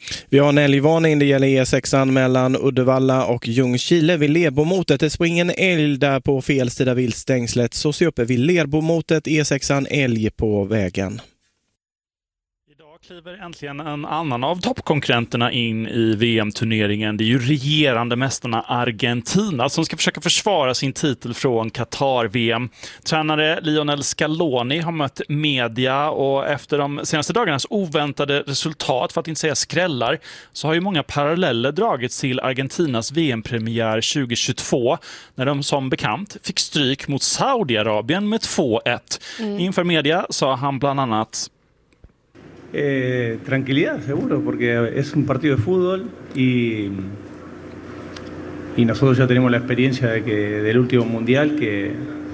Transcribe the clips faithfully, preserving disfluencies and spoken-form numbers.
Vi har en älgvarning, det gäller E sexan mellan Uddevalla och Ljungskile vid Lerbomotet. Det springer en älg där på fel sida viltstängslet, så se uppe vid Lerbomotet, E sexan, älg på vägen. Idag kliver äntligen en annan av toppkonkurrenterna in i V M-turneringen. Det är ju regerande mästarna Argentina som ska försöka försvara sin titel från Qatar-V M. Tränare Lionel Scaloni har mött media och efter de senaste dagarnas oväntade resultat, för att inte säga skrällar, så har ju många paralleller dragits till Argentinas V M-premiär tjugo tjugotvå när de som bekant fick stryk mot Saudiarabien med två ett. Mm. Inför media sa han bland annat: Eh, tranquilidad, seguro, porque es un partido de fútbol y, y nosotros ya tenemos la experiencia de que, del último mundial que...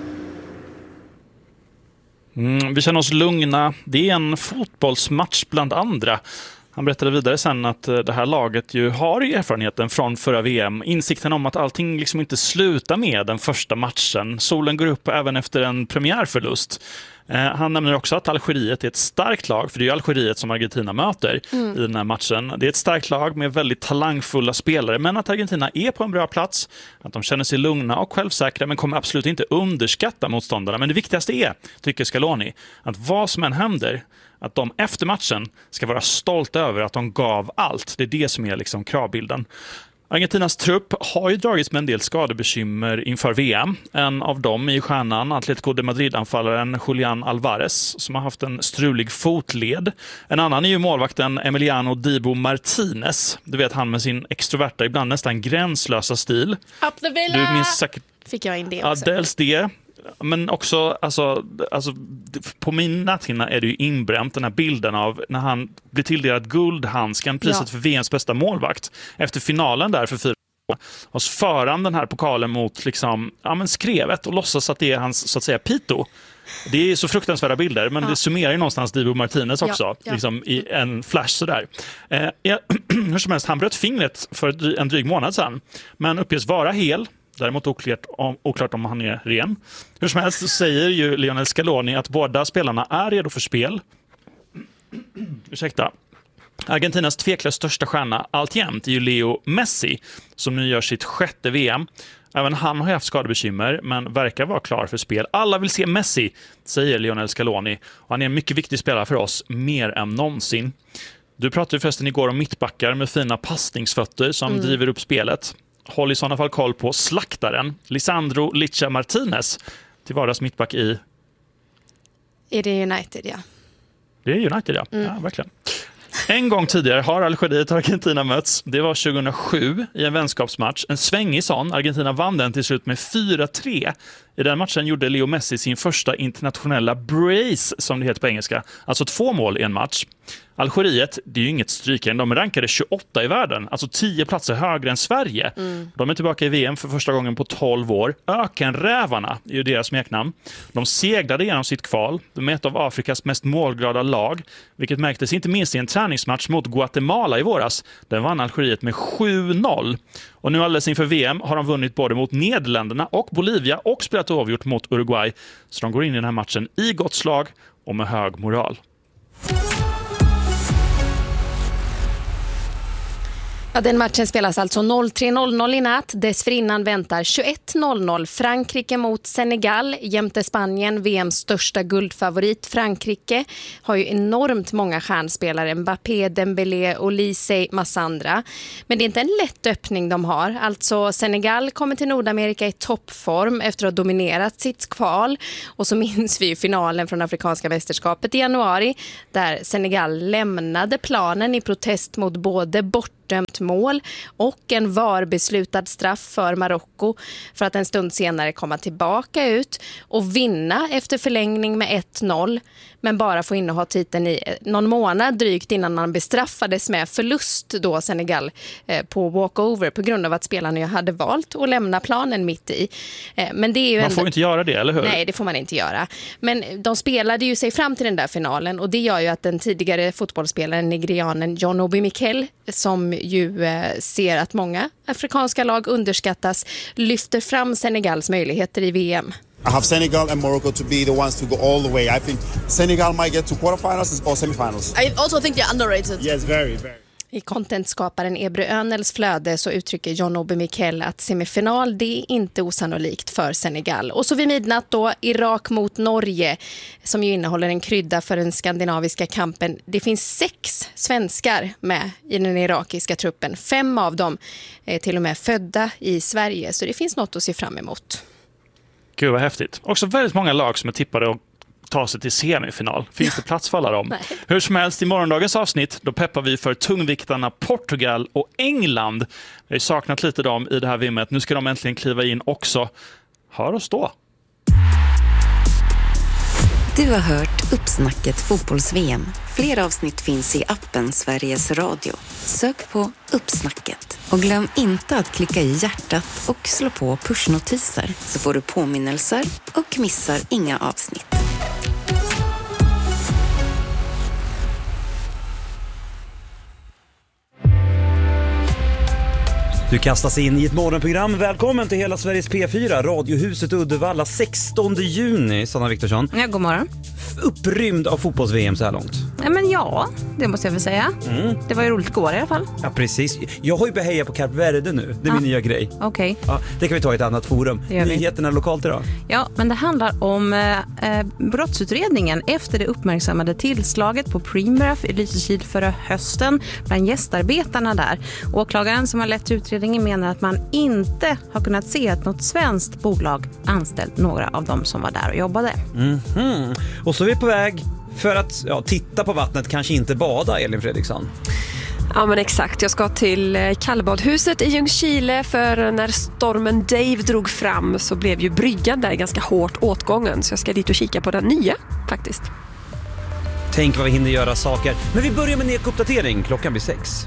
Mm, vi känner oss lugna. Det är en fotbollsmatch bland andra. Han berättade vidare sen att det här laget ju har erfarenheten från förra V M. Insikten om att allting liksom inte slutar med den första matchen. Solen går upp även efter en premiärförlust. Han nämner också att Algeriet är ett starkt lag, för det är ju Algeriet som Argentina möter mm. i den här matchen. Det är ett starkt lag med väldigt talangfulla spelare, men att Argentina är på en bra plats, att de känner sig lugna och självsäkra, men kommer absolut inte underskatta motståndarna. Men det viktigaste är, tycker Scaloni, att vad som än händer, att de efter matchen ska vara stolta över att de gav allt. Det är det som är liksom kravbilden. Argentinas trupp har ju dragits med en del skadebekymmer inför V M. En av dem är ju stjärnan, Atletico de Madrid-anfallaren Julián Álvarez, som har haft en strulig fotled. En annan är ju målvakten Emiliano Dibu Martínez. Du vet, han med sin extroverta, ibland nästan gränslösa stil. Up the villa! Du minns säkert... Fick jag in det också? Ja, dels det. Men också, alltså, alltså, på min näthinna är det ju inbränt den här bilden av när han blir tilldelad guldhandskan, priset ja. för V M:s bästa målvakt. Efter finalen där för fyra år, och så för han den här pokalen mot liksom, ja, men skrevet och låtsas att det är hans, så att säga, pito. Det är så fruktansvärda bilder, men ja. det summerar ju någonstans Dibu Martínez också, ja, ja. liksom i en flash sådär. Eh, ja, hur som helst, han bröt fingret för en dryg månad sedan, men uppges vara hel. Däremot oklart om, oklart om han är ren. Hur som helst så säger ju Lionel Scaloni att båda spelarna är redo för spel. Ursäkta. Argentinas tveklöst största stjärna alltjämt är ju Leo Messi, som nu gör sitt sjätte V M. Även han har haft skadebekymmer, men verkar vara klar för spel. Alla vill se Messi, säger Lionel Scaloni. Och han är en mycket viktig spelare för oss, mer än någonsin. Du pratade förresten igår om mittbackar med fina passningsfötter som mm. driver upp spelet. Håll i sådana fall koll på slaktaren Lisandro Licha Martínez, till vardags mittback i... Är det United, ja. Det är United, ja. Mm. Ja, verkligen. En gång tidigare har Algeriet och Argentina mötts. Det var tjugohundrasju i en vänskapsmatch. En svängig sån. Argentina vann den till slut med fyra tre. I den matchen gjorde Leo Messi sin första internationella brace, som det heter på engelska. Alltså två mål i en match. Algeriet, det är ju inget strykare. De rankade tjugoåtta i världen. Alltså tio platser högre än Sverige. Mm. De är tillbaka i V M för första gången på tolv år. Ökenrävarna är ju deras smeknamn. De seglade genom sitt kval. De är ett av Afrikas mest målglada lag. Vilket märktes inte minst i en träningsmatch mot Guatemala i våras. Den vann Algeriet med sju noll. Och nu alldeles inför V M har de vunnit både mot Nederländerna och Bolivia och spelat avgjort mot Uruguay. Så de går in i den här matchen i gott slag och med hög moral. Ja, den matchen spelas alltså noll tre noll noll i natt. Dessförinnan väntar tjugoett noll noll Frankrike mot Senegal. Jämte Spanien, V M:s största guldfavorit. Frankrike har ju enormt många stjärnspelare. Mbappé, Dembélé, Olise, massa andra. Men det är inte en lätt öppning de har. Alltså Senegal kommer till Nordamerika i toppform efter att ha dominerat sitt kval. Och så minns vi ju finalen från Afrikanska mästerskapet i januari, där Senegal lämnade planen i protest mot både bort dömt mål och en var-beslutad straff för Marocko för att en stund senare komma tillbaka ut och vinna efter förlängning med ett noll, men bara få inneha titeln i någon månad drygt innan man bestraffades med förlust då Senegal eh, på walkover på grund av att spelarna ju hade valt att lämna planen mitt i. Eh, men det är ju man ändå... får inte göra det, eller hur? Nej, det får man inte göra. Men de spelade ju sig fram till den där finalen, och det gör ju att den tidigare fotbollsspelaren nigerianen John Obi Mikel, som ju eh, ser att många afrikanska lag underskattas, lyfter fram Senegals möjligheter i V M. I have Senegal and Morocco to be the ones to go all the way. I think Senegal might get to quarterfinals or semifinals. I also think they're underrated. Yes, very, very. I contentskaparen Ebre Önels flöde så uttrycker John Obi Mikel att semifinal det är inte osannolikt för Senegal. Och så vid midnatt då Irak mot Norge som ju innehåller en krydda för den skandinaviska kampen. Det finns sex svenskar med i den irakiska truppen. Fem av dem är till och med födda i Sverige så det finns något att se fram emot. Gud vad häftigt. Också väldigt många lag som är tippade att ta sig till semifinal. Finns det plats för alla dem? Nej. Hur som helst, i morgondagens avsnitt då peppar vi för tungviktarna Portugal och England. Vi har saknat lite dem i det här vimmet. Nu ska de äntligen kliva in också. Hör oss då. Du har hört Uppsnacket fotbolls-V M. Fler avsnitt finns i appen Sveriges Radio. Sök på Uppsnacket. Och glöm inte att klicka i hjärtat och slå på pushnotiser så får du påminnelser och missar inga avsnitt. Du kastas in i ett morgonprogram. Välkommen till hela Sveriges P fyra, Radiohuset Uddevalla, sextonde juni, Sanna Viktorsson. Ja, god morgon. Upprymd av fotbolls-V M så här långt. Ja, men ja, det måste jag väl säga. Mm. Det var ju roligt igår i alla fall. Ja, precis. Jag har ju börjat heja på Kap Verde nu. Det är ah. min nya grej. Okej. Okay. Ja, det kan vi ta i ett annat forum. Nyheterna lokalt idag. Ja, men det handlar om eh, brottsutredningen efter det uppmärksammade tillslaget på Primref i Lysekil förra hösten bland gästarbetarna där. Åklagaren som har lett utredningen menar att man inte har kunnat se att något svenskt bolag anställt några av dem som var där och jobbade. Mm-hmm. Och så är vi på väg för att ja, titta på vattnet, kanske inte bada, Elin Fredriksson. Ja men exakt, jag ska till kallbadhuset i Ljungskile för när stormen Dave drog fram så blev ju bryggan där ganska hårt åtgången så jag ska dit och kika på den nya faktiskt. Tänk vad vi hinner göra saker. Men vi börjar med en ekoppdatering, klockan blir sex.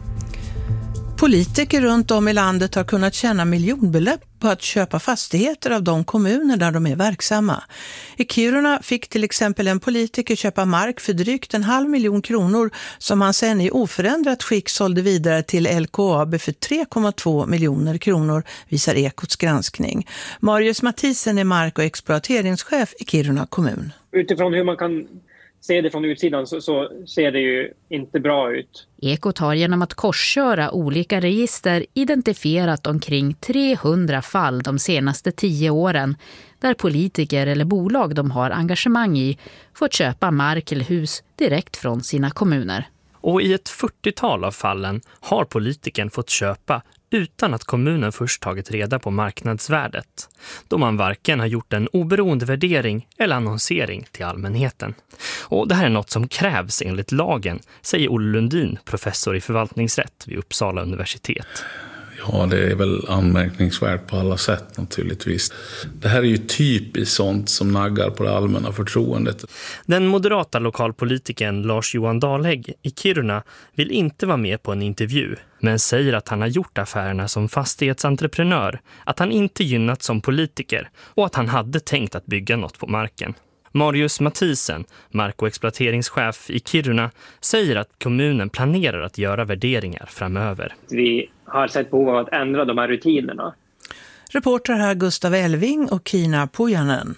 Politiker runt om i landet har kunnat tjäna miljonbelopp på att köpa fastigheter av de kommuner där de är verksamma. I Kiruna fick till exempel en politiker köpa mark för drygt en halv miljon kronor som han sen i oförändrat skick sålde vidare till L K A B för tre komma två miljoner kronor, visar Ekots granskning. Marius Mathisen är mark- och exploateringschef i Kiruna kommun. Utifrån hur man kan se det från utsidan så, så ser det ju inte bra ut. Ekot har genom att korsköra olika register identifierat omkring trehundra fall de senaste tio åren där politiker eller bolag de har engagemang i fått köpa mark eller hus direkt från sina kommuner. Och i ett fyrtiotal av fallen har politikern fått köpa utan att kommunen först tagit reda på marknadsvärdet, då man varken har gjort en oberoende värdering eller annonsering till allmänheten. Och det här är något som krävs enligt lagen, säger Olle Lundin, professor i förvaltningsrätt vid Uppsala universitet. Ja, det är väl anmärkningsvärt på alla sätt naturligtvis. Det här är ju typiskt sånt som naggar på det allmänna förtroendet. Den moderata lokalpolitikern Lars Johan Dahlhägg i Kiruna vill inte vara med på en intervju, men säger att han har gjort affärerna som fastighetsentreprenör, att han inte gynnat som politiker och att han hade tänkt att bygga något på marken. Marius Mathisen, mark- och exploateringschef i Kiruna, säger att kommunen planerar att göra värderingar framöver. Vi har sett behov av att ändra de här rutinerna. Reporter här Gustav Elving och Kina Pojanen.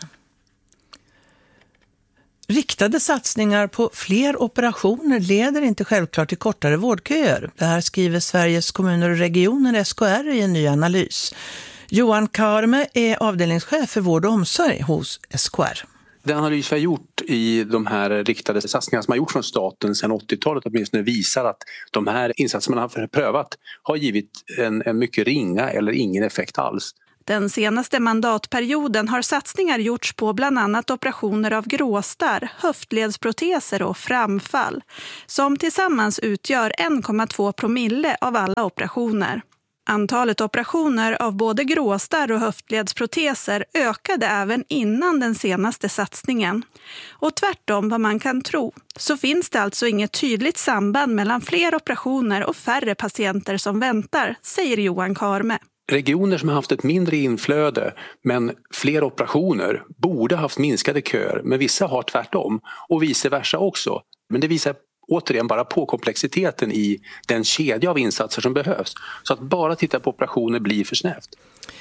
Riktade satsningar på fler operationer leder inte självklart till kortare vårdköer. Det här skriver Sveriges kommuner och regioner S K R i en ny analys. Johan Karme är avdelningschef för vård och omsorg hos S K R. Den analys vi har gjort i de här riktade satsningarna som har gjorts från staten sedan åttiotalet åtminstone visar att de här insatserna man har prövat har givit en, en mycket ringa eller ingen effekt alls. Den senaste mandatperioden har satsningar gjorts på bland annat operationer av gråstarr, höftledsproteser och framfall, som tillsammans utgör en komma två promille av alla operationer. Antalet operationer av både gråstarr och höftledsproteser ökade även innan den senaste satsningen. Och tvärtom vad man kan tro, så finns det alltså inget tydligt samband mellan fler operationer och färre patienter som väntar, säger Johan Karme. Regioner som har haft ett mindre inflöde men fler operationer borde haft minskade köer, men vissa har tvärtom och vice versa också. Men det visar återigen bara på komplexiteten i den kedja av insatser som behövs. Så att bara titta på operationer blir för snävt.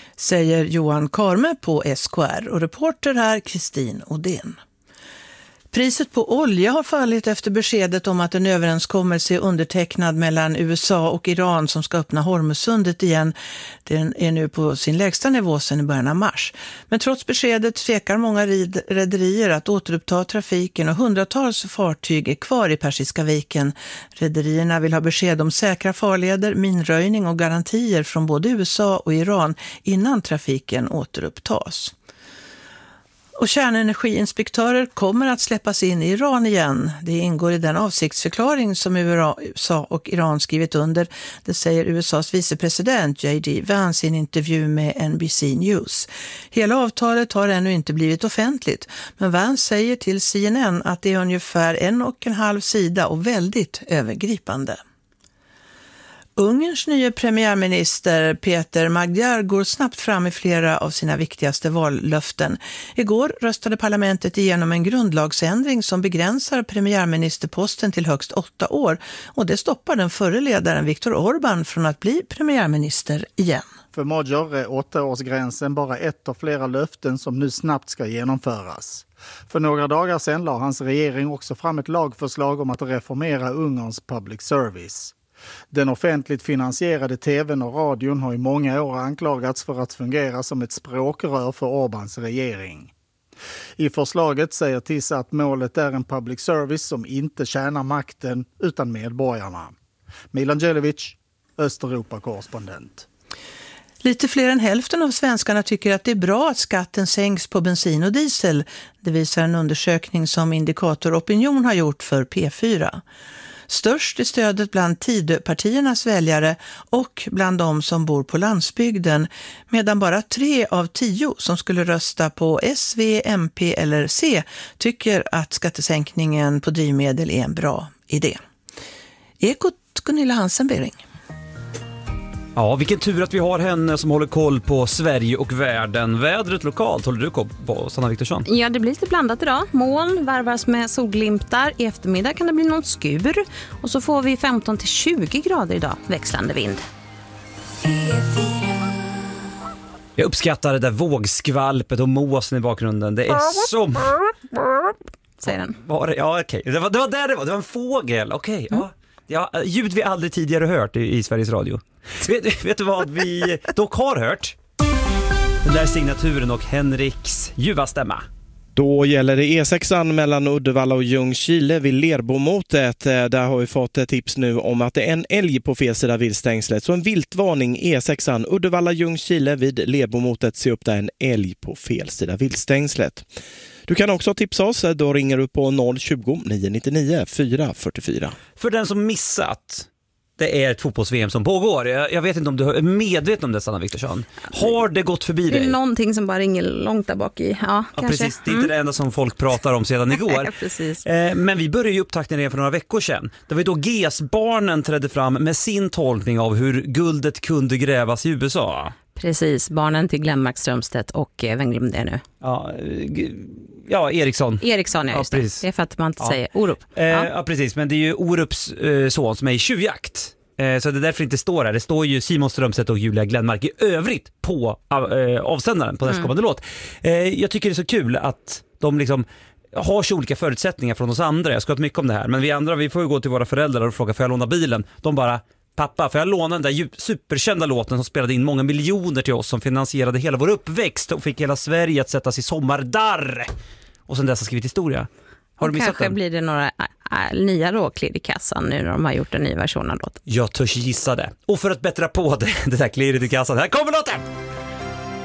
Säger Johan Karme på S K R och reporter här Kristin Odén. Priset på olja har fallit efter beskedet om att en överenskommelse är undertecknad mellan U S A och Iran som ska öppna Hormuzsundet igen. Den är nu på sin lägsta nivå sedan i början av mars. Men trots beskedet tvekar många rederier att återuppta trafiken och hundratals fartyg är kvar i Persiska viken. Rederierna vill ha besked om säkra farleder, minröjning och garantier från både U S A och Iran innan trafiken återupptas. Och kärnenergiinspektörer kommer att släppas in i Iran igen. Det ingår i den avsiktsförklaring som U S A och Iran skrivit under. Det säger U S A:s vicepresident J D Vance i en intervju med N B C News. Hela avtalet har ännu inte blivit offentligt, men Vance säger till C N N att det är ungefär en och en halv sida och väldigt övergripande. Ungerns nya premiärminister Peter Magyar går snabbt fram i flera av sina viktigaste vallöften. Igår röstade parlamentet igenom en grundlagsändring som begränsar premiärministerposten till högst åtta år. Och det stoppar den förre ledaren Viktor Orbán från att bli premiärminister igen. För Magyar är åttaårsgränsen bara ett av flera löften som nu snabbt ska genomföras. För några dagar sedan la hans regering också fram ett lagförslag om att reformera Ungerns public service. Den offentligt finansierade tvn och radion har i många år anklagats för att fungera som ett språkrör för Orbáns regering. I förslaget säger Tissa att målet är en public service som inte tjänar makten utan medborgarna. Milan Djelevic, Östeuropa-korrespondent. Lite fler än hälften av svenskarna tycker att det är bra att skatten sänks på bensin och diesel. Det visar en undersökning som Indikator Opinion har gjort för P fyra. Störst är stödet bland Tidöpartiernas väljare och bland de som bor på landsbygden, medan bara tre av tio som skulle rösta på S, V, M P eller C tycker att skattesänkningen på drivmedel är en bra idé. Ekot Gunilla Hansenbering. Ja, vilken tur att vi har henne som håller koll på Sverige och världen. Vädret lokalt håller du koll på, Sanna Viktorsson? Ja, det blir lite blandat idag. Moln varvas med solglimtar. I eftermiddag kan det bli någon skur. Och så får vi femton till tjugo grader idag, växlande vind. Jag uppskattar det där vågskvalpet och måsen i bakgrunden. Det är som... Säger den. Var det? Ja, okej. Okay. Det, var, det var där det var. Det var en fågel. Okej, okay, mm. ja. Ja, ljud vi aldrig tidigare hört i, i Sveriges Radio. Vet, vet du vad vi dock har hört? Den där signaturen och Henriks ljuva stämma. Då gäller det E sexan mellan Uddevalla och Ljungskile vid Lerbomotet. Där har vi fått ett tips nu om att det är en älg på fel sida viltstängslet. Så en viltvarning E sexan Uddevalla-Ljungskile vid Lerbomotet. Se upp där en älg på fel sida viltstängslet. Du kan också tipsa oss, då ringer du på noll tjugo, nio nittionio, fyra fyrtiofyra. För den som missat, det är ett fotbolls-V M som pågår. Jag, jag vet inte om du är medveten om det, Sanna Viktorsson. Har det gått förbi dig? Det är någonting som bara ringer långt där bak i. Ja, ja kanske. Precis. Det är inte mm. det enda som folk pratar om sedan igår. Precis. Eh, men vi började ju upptakten redan för några veckor sedan. Det var då G S-barnen trädde fram med sin tolkning av hur guldet kunde grävas i U S A. Precis, barnen till Glenmark Strömstedt och vem glömde det nu? Ja, ja Eriksson. Eriksson, ja, just ja, det. Det är för att man inte ja. säger Orup. Eh, ja. ja, precis. Men det är ju Orups eh, son som är i tjuvjakt. Eh, så det är därför inte står där. Det står ju Simon Strömstedt och Julia Glenmark i övrigt på eh, avsändaren på nästkommande mm. låt. Eh, jag tycker det är så kul att de liksom har så olika förutsättningar från oss andra. Jag ska ha mycket om det här. Men vi andra, vi får ju gå till våra föräldrar och fråga, får jag låna bilen? De bara... Pappa, får jag låna den där superkända låten som spelade in många miljoner till oss, som finansierade hela vår uppväxt och fick hela Sverige att sätta sig i sommardarr. Och sen dess har skrivit historia. Har du missat kanske den? Blir det några äh, nya råklirr i kassan nu när de har gjort en ny version av låten. Jag törs gissa det. Och för att bättra på det, det där klirret i kassan, här kommer låten!